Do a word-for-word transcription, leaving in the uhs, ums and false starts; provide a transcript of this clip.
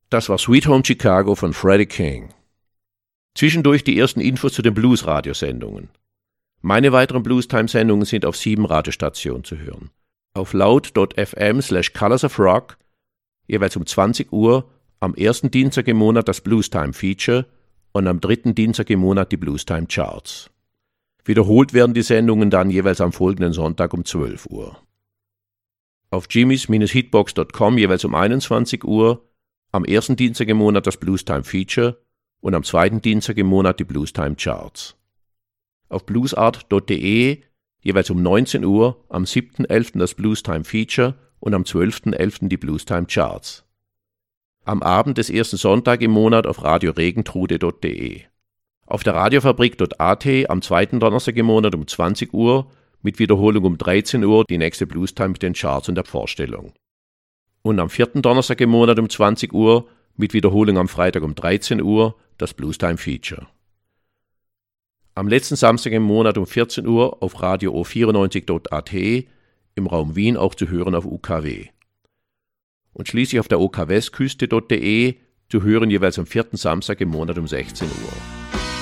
Das war Sweet Home Chicago von Freddie King. Zwischendurch die ersten Infos zu den Blues-Radiosendungen. Meine weiteren Blues-Time-Sendungen sind auf sieben Radiostationen zu hören. Auf laut.fm slash Colors of Rock, jeweils um zwanzig Uhr, am ersten Dienstag im Monat das Blues-Time Feature und am dritten Dienstag im Monat die Blues-Time Charts. Wiederholt werden die Sendungen dann jeweils am folgenden Sonntag um zwölf Uhr. Auf jimmys Hitbox Punkt com jeweils um einundzwanzig Uhr, am ersten Dienstag im Monat das Blues-Time Feature und am zweiten Dienstag im Monat die Blues-Time Charts. Auf bluesart Punkt de jeweils um neunzehn Uhr, am siebten elften das Blues-Time Feature und am zwölften elften die Blues-Time Charts. Am Abend des ersten Sonntag im Monat auf radioregentrude Punkt de. Auf der Radiofabrik Punkt at am zweiten Donnerstag im Monat um zwanzig Uhr, mit Wiederholung um dreizehn Uhr die nächste Blues-Time mit den Charts und der Vorstellung. Und am vierten Donnerstag im Monat um zwanzig Uhr, mit Wiederholung am Freitag um dreizehn Uhr, das Blues-Time Feature. Am letzten Samstag im Monat um vierzehn Uhr auf Radio O vierundneunzig Punkt at, im Raum Wien auch zu hören auf U K W. Und schließlich auf der O K Westküste Punkt de zu hören jeweils am vierten Samstag im Monat um sechzehn Uhr.